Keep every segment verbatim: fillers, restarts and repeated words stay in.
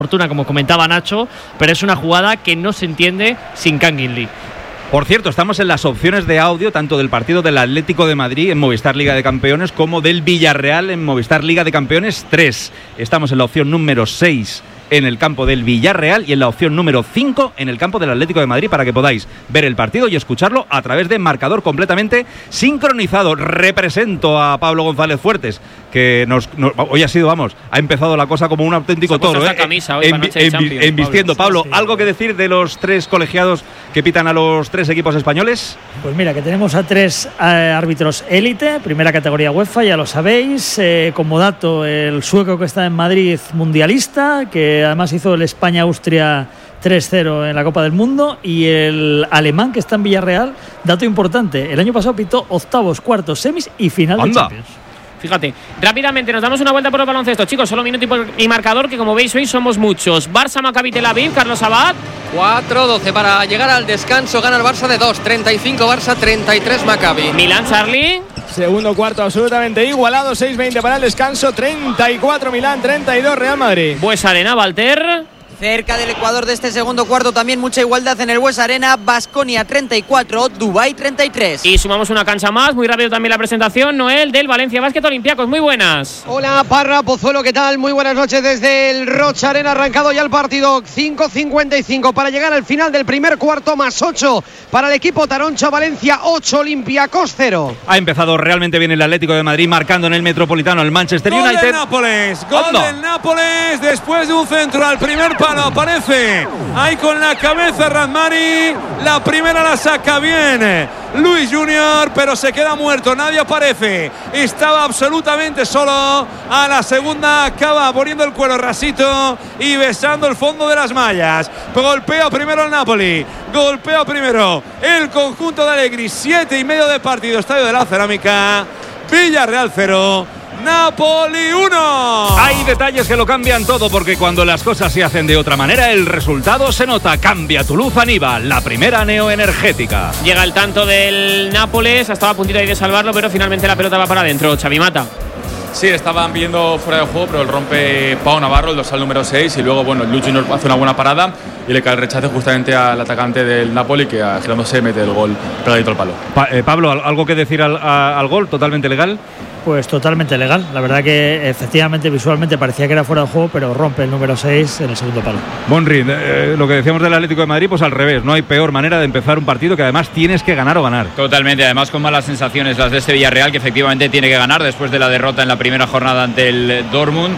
fortuna, como comentaba Nacho, pero es una jugada que no se entiende sin Kangin Lee. Por cierto, estamos en las opciones de audio tanto del partido del Atlético de Madrid en Movistar Liga de Campeones como del Villarreal en Movistar Liga de Campeones tres. Estamos en la opción número seis en el campo del Villarreal y en la opción número cinco en el campo del Atlético de Madrid para que podáis ver el partido y escucharlo a través de marcador completamente sincronizado. Represento a Pablo González Fuertes, que nos, nos hoy ha sido, vamos, ha empezado la cosa como un auténtico toro, ¿eh? Camisa hoy en, en, en, Embistiendo. Pablo, ¿algo que decir de los tres colegiados que pitan a los tres equipos españoles? Pues mira, que tenemos a tres eh, árbitros élite, primera categoría UEFA, ya lo sabéis. Eh, como dato, el sueco que está en Madrid, mundialista, que además hizo el España-Austria tres cero en la Copa del Mundo, y el alemán que está en Villarreal, dato importante, el año pasado pitó octavos, cuartos, semis y final de Champions. Fíjate, rápidamente nos damos una vuelta por el baloncesto, chicos, solo minuto y marcador, que como veis hoy somos muchos. Barça, Maccabi Tel Aviv, Carlos Abad. cuatro doce para llegar al descanso, gana el Barça de dos, treinta y cinco Barça, treinta y tres Maccabi. Milán, Charlie. Segundo cuarto absolutamente igualado, seis veinte para el descanso, treinta y cuatro Milán, treinta y dos Real Madrid. Buesa Arena, Valter. Cerca del ecuador de este segundo cuarto, también mucha igualdad en el Buesa Arena. Baskonia treinta y cuatro, Dubái treinta y tres. Y sumamos una cancha más, muy rápido también la presentación, Noel, del Valencia Basket Olympiacos. Muy buenas. Hola, Parra, Pozuelo, ¿qué tal? Muy buenas noches desde el Rocha Arena, arrancado ya el partido. Cinco cincuenta y cinco para llegar al final del primer cuarto, más ocho para el equipo Taroncha. Valencia ocho, Olympiacos cero. Ha empezado realmente bien el Atlético de Madrid, marcando en el Metropolitano el Manchester Gol United. Del Nápoles, gol ¡Anda! del Nápoles después de un centro al primer palo. Aparece ahí con la cabeza Rahmani, la primera la saca bien Luis Junior, pero se queda muerto, nadie aparece, estaba absolutamente solo. A la segunda acaba poniendo el cuero rasito y besando el fondo de las mallas. Golpea primero el Napoli, golpea primero el conjunto de Allegri. Siete y medio de partido, Estadio de la Cerámica, Villarreal cero, Napoli uno. Hay detalles que lo cambian todo, porque cuando las cosas se hacen de otra manera, el resultado se nota. Cambia tu luz Aníbal, la primera neoenergética. Llega el tanto del Nápoles, estaba a puntito ahí de salvarlo, pero finalmente la pelota va para adentro. Xavi Mata. Sí, estaban viendo fuera de juego, pero el rompe Pau Navarro, el dorsal número seis, y luego, bueno, Luis Junior hace una buena parada y le cae el rechace justamente al atacante del Napoli, que girándose mete el gol pegadito al palo. Pa- eh, Pablo, ¿algo que decir al, a, al gol? ¿Totalmente legal? Pues totalmente legal. La verdad que efectivamente visualmente parecía que era fuera de juego, pero rompe el número seis en el segundo palo. Bonri, eh, lo que decíamos del Atlético de Madrid, pues al revés. No hay peor manera de empezar un partido que además tienes que ganar o ganar. Totalmente, además con malas sensaciones las de este Villarreal, que efectivamente tiene que ganar después de la derrota en la primera jornada ante el Dortmund,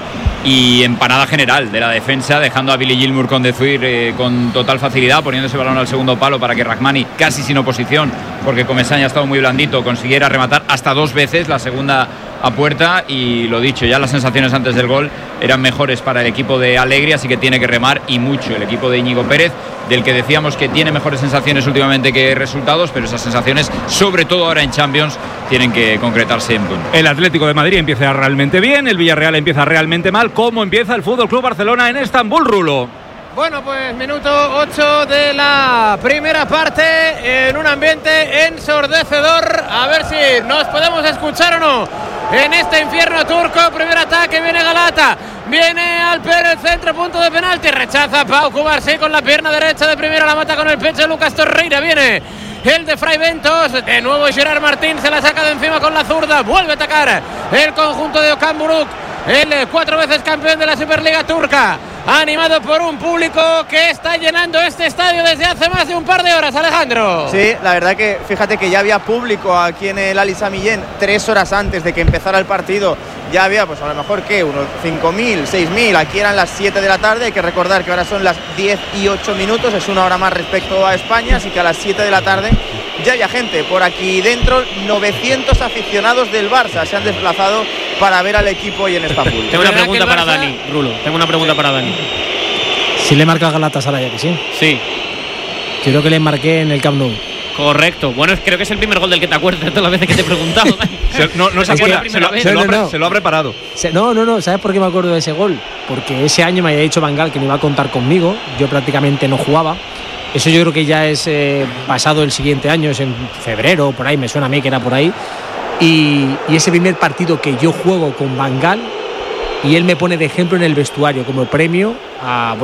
y empanada general de la defensa, dejando a Billy Gilmour con Dezuir eh, con total facilidad, poniendo ese balón al segundo palo para que Rahmani, casi sin oposición, porque Comesaña ha estado muy blandito, consiguiera rematar hasta dos veces, la segunda a puerta. Y lo dicho, ya las sensaciones antes del gol eran mejores para el equipo de Allegri, así que tiene que remar y mucho el equipo de Íñigo Pérez, del que decíamos que tiene mejores sensaciones últimamente que resultados, pero esas sensaciones, sobre todo ahora en Champions, tienen que concretarse en punto. El Atlético de Madrid empieza realmente bien, el Villarreal empieza realmente mal. ¿Cómo empieza el F C Barcelona en Estambul, Rulo? Bueno, pues minuto ocho de la primera parte, en un ambiente ensordecedor. A ver si nos podemos escuchar o no en este infierno turco. Primer ataque, viene Galata, viene Alper, el centro, punto de penalti, rechaza Pau Cubarsí con la pierna derecha de primera, la mata con el pecho Lucas Torreira, viene el de Fray Ventos, de nuevo Gerard Martín, se la saca de encima con la zurda, vuelve a atacar el conjunto de Okan Buruk, el cuatro veces campeón de la Superliga turca, animado por un público que está llenando este estadio desde hace más de un par de horas, Alejandro. Sí, la verdad que fíjate que ya había público aquí en el Ali Sami Yen tres horas antes de que empezara el partido. Ya había, pues a lo mejor, ¿qué? Unos cinco mil, seis mil. Aquí eran las siete de la tarde. Hay que recordar que ahora son las diez y ocho minutos. Es una hora más respecto a España. Así que a las siete de la tarde ya había gente por aquí dentro. novecientos aficionados del Barça se han desplazado para ver al equipo hoy en Estambul. Tengo una pregunta para Dani, Rulo. Tengo una pregunta para Dani. Si le marca Galatasaray, que sí. Sí. Yo creo que le marqué en el Camp Nou. Correcto. Bueno, creo que es el primer gol del que te acuerdas de todas las veces que te he preguntado. se, no no se acuerda, se, lo, se, no, lo no, no. se lo ha preparado. Se, no, no, no. ¿Sabes por qué me acuerdo de ese gol? Porque ese año me había dicho Van Gaal que no iba a contar conmigo. Yo prácticamente no jugaba. Eso yo creo que ya es eh, pasado el siguiente año, es en febrero, por ahí, me suena a mí que era por ahí. Y, y ese primer partido que yo juego con Van Gaal y él me pone de ejemplo en el vestuario como premio a